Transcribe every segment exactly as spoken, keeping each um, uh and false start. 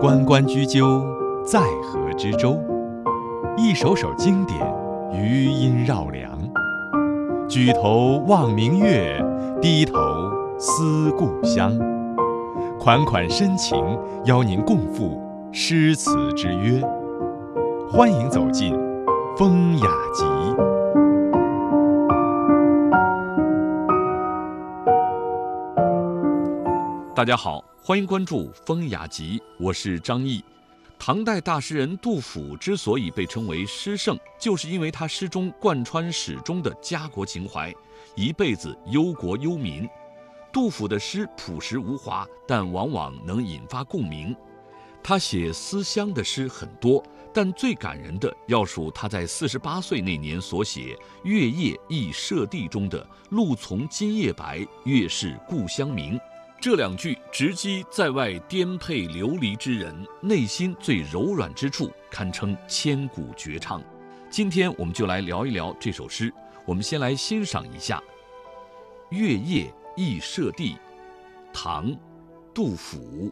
关关雎鸠，在河之洲。一首首经典，余音绕梁。举头望明月，低头思故乡。款款深情，邀您共赴诗词之约。欢迎走进风雅集。 大家好，欢迎关注风雅集，我是张毅。唐代大诗人杜甫之所以被称为诗圣，就是因为他诗中贯穿始终的家国情怀，一辈子忧国忧民。杜甫的诗朴实无华，但往往能引发共鸣。他写思乡的诗很多，但最感人的要数他在四十八岁那年所写《月夜忆舍弟》中的“露从今夜白，月是故乡明”。这两句直击在外颠沛流离之人内心最柔软之处，堪称千古绝唱。今天我们就来聊一聊这首诗。我们先来欣赏一下《月夜忆舍弟》，唐·杜甫。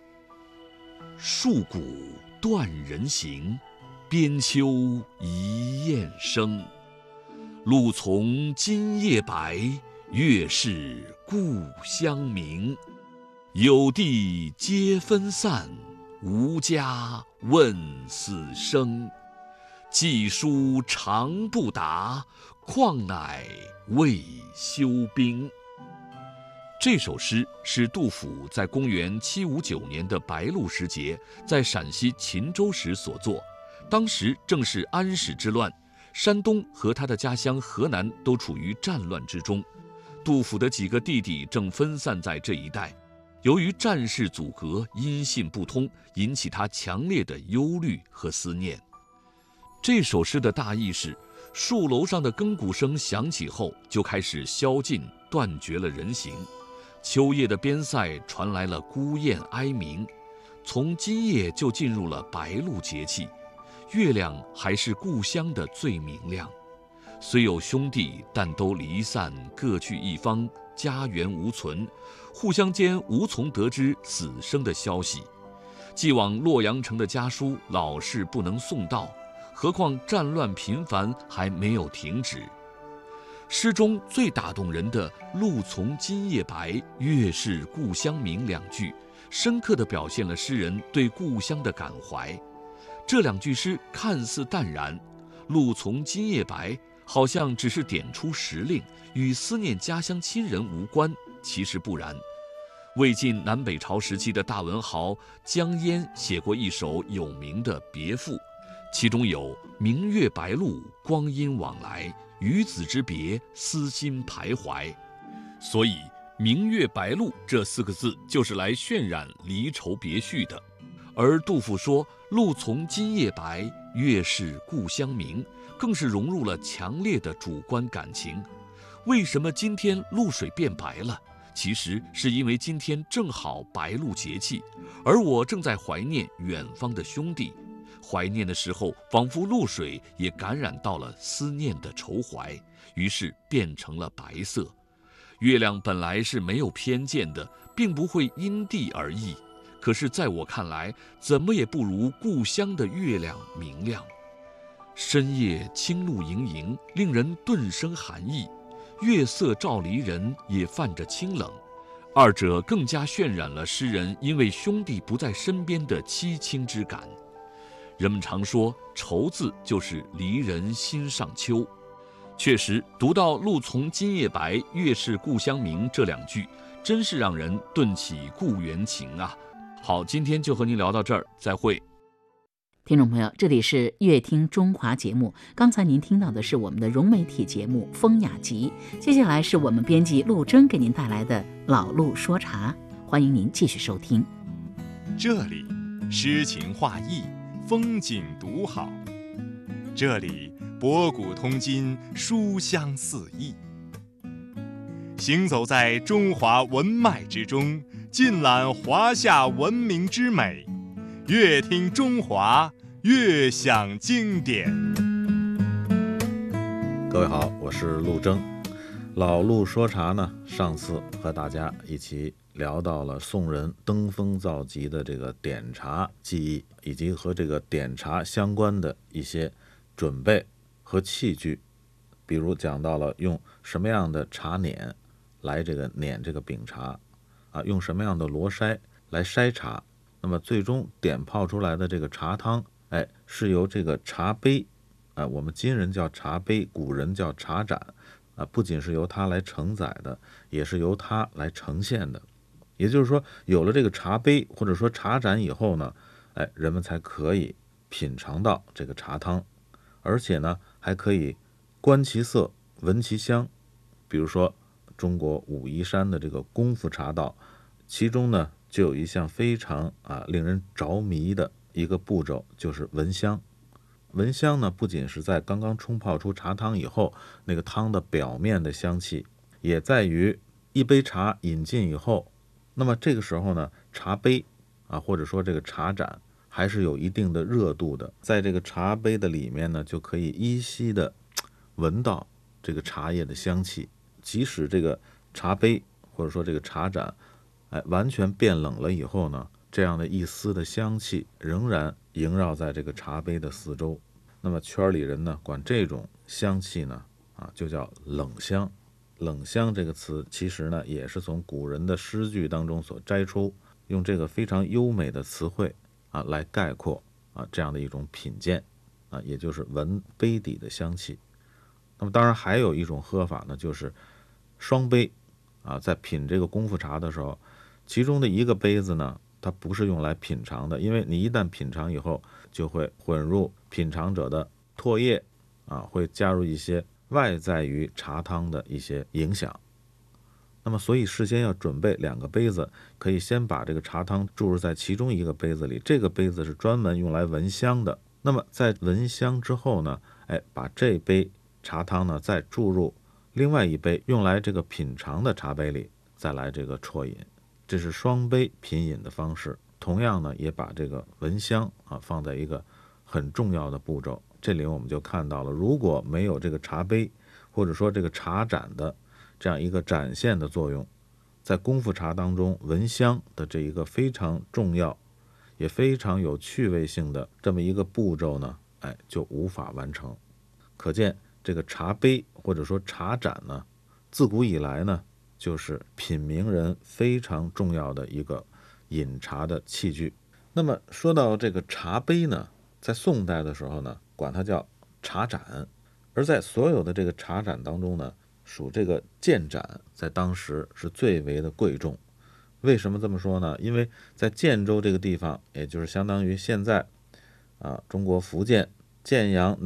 戍鼓断人行，边秋一雁声。露从今夜白，月是故乡明。有弟皆分散，无家问死生。寄书长不达，况乃未休兵。这首诗是杜甫在公元七五九年的白露时节，在陕西秦州时所作。当时正是安史之乱，山东和他的家乡河南都处于战乱之中。杜甫的几个弟弟正分散在这一带，由于战事阻隔，音信不通，引起他强烈的忧虑和思念。这首诗的大意是，戍楼上的更鼓声响起后，就开始宵禁，断绝了人行。秋夜的边塞传来了孤雁哀鸣，从今夜就进入了白露节气，月亮还是故乡的最明亮。虽有兄弟，但都离散，各去一方，家园无存，互相间无从得知死生的消息。寄往洛阳城的家书老是不能送到，何况战乱频繁还没有停止。诗中最打动人的“露从今夜白，月是故乡明”两句，深刻地表现了诗人对故乡的感怀。这两句诗看似淡然，“露从今夜白”好像只是点出时令，与思念家乡亲人无关，其实不然。魏晋南北朝时期的大文豪江淹写过一首有名的别赋，其中有“明月白露，光阴往来，与子之别，思心徘徊”。所以“明月白露”这四个字就是来渲染离愁别绪的。而杜甫说“露从今夜白，月是故乡明”，更是融入了强烈的主观感情。为什么今天露水变白了？其实是因为今天正好白露节气，而我正在怀念远方的兄弟。怀念的时候，仿佛露水也感染到了思念的愁怀，于是变成了白色。月亮本来是没有偏见的，并不会因地而异，可是在我看来，怎么也不如故乡的月亮明亮。深夜清露盈盈，令人顿生寒意，月色照离人，也泛着清冷。二者更加渲染了诗人因为兄弟不在身边的凄清之感。人们常说愁字就是离人心上秋，确实读到“露从今夜白，月是故乡明”这两句，真是让人顿起故园情啊。好，今天就和您聊到这儿，再会。 听众朋友，这里是乐听中华节目，刚才您听到的是我们的融媒体节目《风雅集》，接下来是我们编辑陆征给您带来的老陆说茶，欢迎您继续收听。 这里诗情画意，风景独好，这里博古通今，书香四溢。行走在中华文脉之中，尽览华夏文明之美，乐听中华，乐享经典。 各位好，我是陆征。老陆说茶呢，上次和大家一起聊到了宋人登峰造极的这个点茶技艺，以及和这个点茶相关的一些准备和器具，比如讲到了用什么样的茶碾来这个碾这个饼茶啊，用什么样的罗筛来筛茶，那么最终点泡出来的这个茶汤，哎，是由这个茶杯啊，我们今人叫茶杯，古人叫茶盏啊，不仅是由它来承载的，也是由它来呈现的。也就是说，有了这个茶杯或者说茶盏以后呢，哎，人们才可以品尝到这个茶汤，而且呢，还可以观其色，闻其香。比如说，中国武夷山的这个功夫茶道，其中呢就有一项非常啊令人着迷的一个步骤，就是闻香。闻香呢，不仅是在刚刚冲泡出茶汤以后，那个汤的表面的香气，也在于一杯茶饮尽以后，那么这个时候呢，茶杯啊，或者说这个茶盏还是有一定的热度的，在这个茶杯的里面呢，就可以依稀的闻到这个茶叶的香气。即使这个茶杯或者说这个茶盏，哎，完全变冷了以后呢，这样的一丝的香气仍然萦绕在这个茶杯的四周。那么圈里人呢，管这种香气呢，啊，就叫冷香。冷香这个词其实呢，也是从古人的诗句当中所摘出，用这个非常优美的词汇啊来概括啊这样的一种品鉴啊，也就是闻杯底的香气。那么当然还有一种喝法呢，就是双杯啊，在品这个功夫茶的时候，其中的一个杯子呢，它不是用来品尝的，因为你一旦品尝以后，就会混入品尝者的唾液啊，会加入一些外在于茶汤的一些影响。那么所以事先要准备两个杯子，可以先把这个茶汤注入在其中一个杯子里，这个杯子是专门用来闻香的。那么在闻香之后呢，哎，把这杯茶汤呢再注入另外一杯用来这个品尝的茶杯里，再来这个啜饮，这是双杯品饮的方式。同样呢，也把这个闻香啊放在一个很重要的步骤。这里我们就看到了，如果没有这个茶杯或者说这个茶盏的这样一个展现的作用，在功夫茶当中闻香的这一个非常重要也非常有趣味性的这么一个步骤呢，哎，就无法完成。可见这个茶杯或者说茶盏呢，自古以来呢，就是品茗人非常重要的一个饮茶的器具。那么说到这个茶杯呢，在宋代的时候呢，管它叫茶盏，而在所有的这个茶盏当中呢，属这个建盏在当时是最为的贵重。为什么这么说呢？因为在建州这个地方，也就是相当于现在啊中国福建建阳